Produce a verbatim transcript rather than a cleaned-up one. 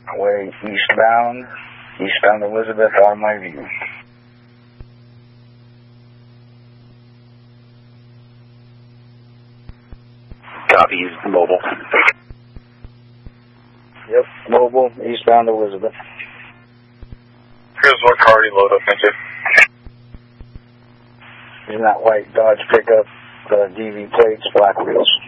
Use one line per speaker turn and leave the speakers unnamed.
Way eastbound, eastbound Elizabeth out of my view.
Copy, mobile.
Yep, mobile, eastbound Elizabeth.
Here's what car you load up into.
In that white Dodge pickup, the D V plates, black wheels.